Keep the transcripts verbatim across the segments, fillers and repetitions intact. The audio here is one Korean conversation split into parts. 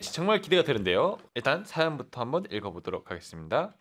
될지 정말 기대가 되는데요. 일단 사연부터 한번 읽어보도록 하겠습니다.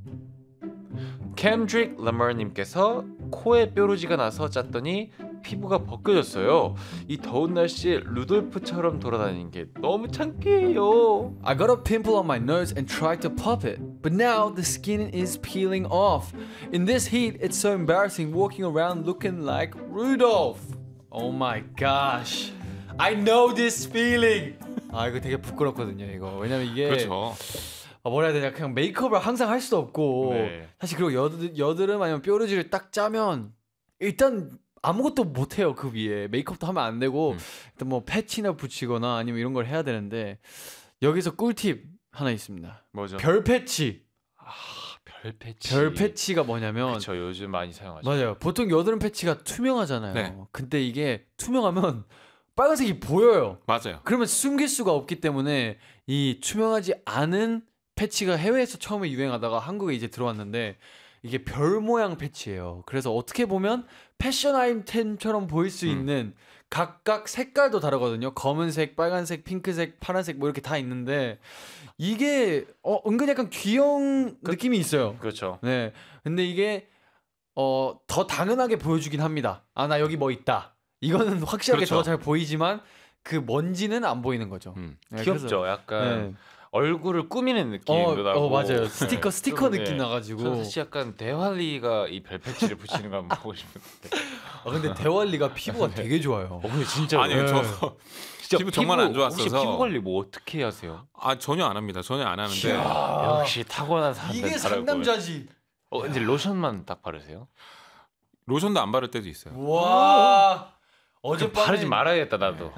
켄드릭 라머님께서 코에 뾰루지가 나서 짰더니 피부가 벗겨졌어요. 이 더운 날씨에 루돌프처럼 돌아다니는 게 너무 창피해요. I got a pimple on my nose and tried to pop it, but now the skin is peeling off. In this heat, it's so embarrassing walking around looking like Rudolph. Oh my gosh, I know this feeling. 아 이거 되게 부끄럽거든요 이거. 왜냐면 이게 그렇죠. 아, 뭐라 해야 되냐, 그냥 메이크업을 항상 할 수도 없고 네. 사실 그리고 여드, 여드름 아니면 뾰루지를 딱 짜면 일단 아무것도 못해요. 그 위에 메이크업도 하면 안 되고 음. 일단 뭐 패치나 붙이거나 아니면 이런 걸 해야 되는데 여기서 꿀팁 하나 있습니다. 뭐죠? 별 패치. 아, 별 패치. 별 패치가 뭐냐면 그렇죠. 요즘 많이 사용하죠. 맞아요. 보통 여드름 패치가 투명하잖아요. 네. 근데 이게 투명하면 빨간색이 보여요. 맞아요. 그러면 숨길 수가 없기 때문에 이 투명하지 않은 패치가 해외에서 처음에 유행하다가 한국에 이제 들어왔는데 이게 별 모양 패치예요. 그래서 어떻게 보면 패션 아이템처럼 보일 수 음. 있는 각각 색깔도 다르거든요. 검은색, 빨간색, 핑크색, 파란색 뭐 이렇게 다 있는데 이게 어, 은근 약간 귀여운 그, 느낌이 있어요. 그렇죠. 네. 근데 이게 어, 더 당연하게 보여주긴 합니다. 아, 나 여기 뭐 있다. 이거는 확실하게 그렇죠. 더 잘 보이지만 그 먼지는 안 보이는 거죠. 음. 네, 귀엽죠. 그래서- 약간 네. 얼굴을 꾸미는 어, 느낌도 나고. 어 맞아요. 스티커 스티커 좀, 느낌 네. 나가지고. 저는 사실 약간 대환리가 이 별 패치를 붙이는 거 한번 보고 싶은데. 아 근데 대환리가 피부가 되게 좋아요. 어 근데 진짜 아니요, 네. 저 진짜 피부 정말 안 좋았어서. 혹시 피부 관리 뭐 어떻게 하세요? 아 전혀 안 합니다. 전혀 안 하는데 이야. 역시 타고난 사람들 이게 다르고요. 상남자지. 어 근데 로션만 딱 바르세요? 로션도 안 바를 때도 있어요. 와. 그럼 어젯밤에 바르지 말아야겠다 나도.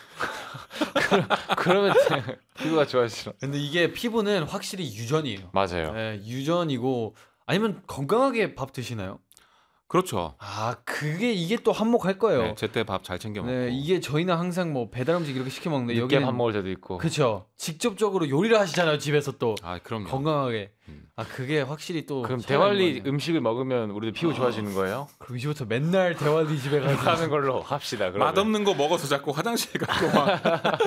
그러- 그러면 피부가 좋아지죠. 근데 이게 피부는 확실히 유전이에요. 맞아요. 네, 유전이고 아니면 건강하게 밥 드시나요? 그렇죠. 아 그게 이게 또 한몫할 거예요. 네, 제때 밥 잘 챙겨 먹고. 네, 이게 저희는 항상 뭐 배달 음식 이렇게 시켜 먹는데 늦게 여기는 밥 먹을 때도 있고. 그렇죠. 직접적으로 요리를 하시잖아요 집에서 또 아 그럼요. 건강하게. 음. 아 그게 확실히 또 그럼 차이가 있는 대환리 거네요. 음식을 먹으면 우리도 피부 좋아지는 거예요? 그럼 이제부터 맨날 대환리 집에 가서 하는 걸로 합시다. 그러면. 맛없는 거 먹어서 자꾸 화장실 가고 막.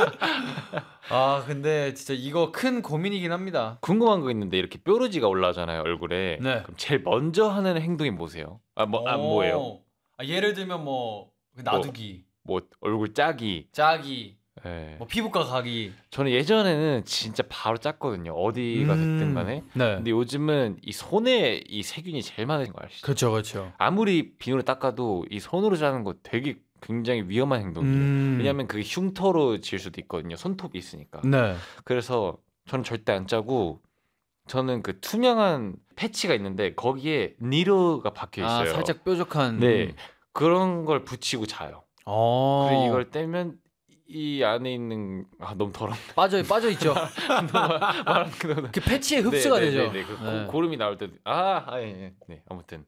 아 근데 진짜 이거 큰 고민이긴 합니다. 궁금한 거 있는데 이렇게 뾰루지가 올라오잖아요 얼굴에. 네. 그럼 제일 먼저 하는 행동이 뭐세요? 아뭐 아, 뭐예요? 아, 예를 들면 뭐 놔두기, 뭐 얼굴 짜기. 짜기, 예. 뭐 피부과 가기. 저는 예전에는 진짜 바로 짰거든요. 어디가 음. 됐든 간에. 네. 근데 요즘은 이 손에 이 세균이 제일 많은 거 아시죠? 그렇죠, 그렇죠. 아무리 비누로 닦아도 이 손으로 짜는 거 되게 굉장히 위험한 행동이에요. 음. 왜냐하면 그게 흉터로 질 수도 있거든요. 손톱이 있으니까. 네. 그래서 저는 절대 안 짜고 저는 그 투명한 패치가 있는데 거기에 니로가 박혀 아 있어요. 살짝 뾰족한. 네. 그런 걸 붙이고 자요. 어. 그리고 이걸 떼면 이 안에 있는 아 너무 더럽네. 빠져 빠져 있죠. 말하는 거 너무- 그 패치에 흡수가 네, 네, 되죠. 네, 네. 그 네. 고, 고름이 나올 때 아, 아 예, 예. 네. 아무튼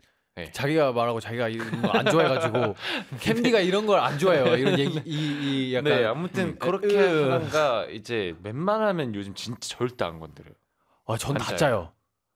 자기가 말하고 자기가 이런 거 안 좋아해가지고 캠디가 이런 걸 안 좋아해요. 이런 얘기 이, 이 약간 네, 아무튼 음. 그렇게 으. 하다가 이제 웬만하면 요즘 진짜 절대 안 건드려요. 아, 전 다 안 짜요.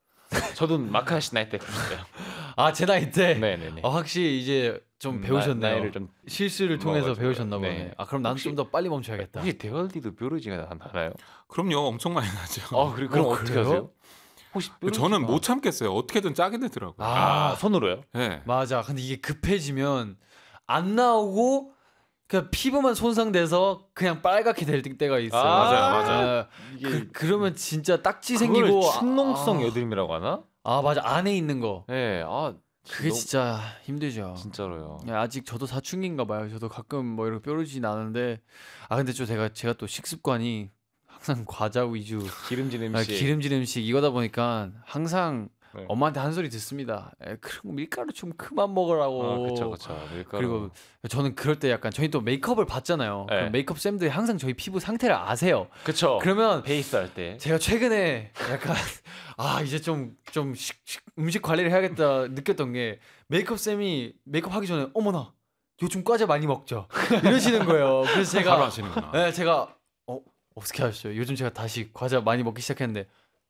저도 마카시 나이 때 그랬어요. 아, 제 나이 때. 네, 네, 네. 아, 확실히 이제 좀 음, 배우셨네요. 나, 나이를 좀 실수를 통해서 먹어가지고. 배우셨나 보네. 네. 아, 그럼 나는 혹시- 좀 더 빨리 멈춰야겠다. 혹시 대월디도 뾰루지가 나- 나나요? 그럼요, 엄청 많이 나죠. 아, 그래 그럼 어, 어떻게 그래요? 하세요? 혹시 뾰루지가... 저는 못 참겠어요. 어떻게든 짜게 되더라고요. 아, 아, 손으로요? 네. 맞아. 근데 이게 급해지면 안 나오고 그냥 피부만 손상돼서 그냥 빨갛게 될 때가 있어요. 아, 맞아요, 맞아요. 아, 그, 그러면 진짜 딱지 그걸 생기고 충농성 아, 여드름이라고 하나? 아, 맞아. 안에 있는 거. 네, 아 그게 너무- 진짜 힘들죠. 진짜로요. 야, 아직 저도 사춘기인가 봐요. 저도 가끔 뭐 이렇게 뾰루지 나는데 아 근데 좀 제가 제가 또 식습관이 항상 과자 위주, 기름진 아, 음식. 기름진 음식 이거다 보니까 항상 네. 엄마한테 한 소리 듣습니다. 에, 그런 거 밀가루 좀 그만 먹으라고. 아, 그렇죠, 그렇죠. 그리고 저는 그럴 때 약간 저희 또 메이크업을 받잖아요. 네. 그럼 메이크업 쌤들이 항상 저희 피부 상태를 아세요. 그렇죠. 그러면 베이스 할 때. 제가 최근에 약간 아 이제 좀 좀 음식 관리를 해야겠다 느꼈던 게 메이크업 쌤이 메이크업 하기 전에 어머나 요즘 과자 많이 먹죠 이러시는 거예요. 그래서 제가 바로 하시는구나. 네, 제가 어 어떻게 하셨어요? 요즘 제가 다시 과자 많이 먹기 시작했는데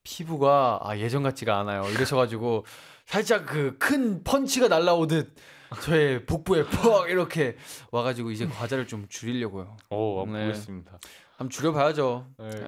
피부가 아, 예전 같지가 않아요. 이러셔가지고 살짝 그 큰 펀치가 날라오듯 저의 복부에 퍽 이렇게 와가지고 이제 과자를 좀 줄이려고요. 오, 한번 네. 보겠습니다. 한번 줄여봐야죠. 네.